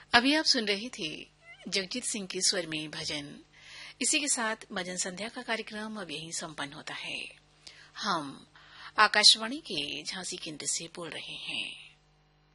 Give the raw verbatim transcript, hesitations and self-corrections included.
अभी आप सुन रही थी जगजीत सिंह के स्वर में भजन। इसी के साथ भजन संध्या का कार्यक्रम अब यहीं संपन्न होता है। हम आकाशवाणी के झांसी केंद्र से बोल रहे हैं।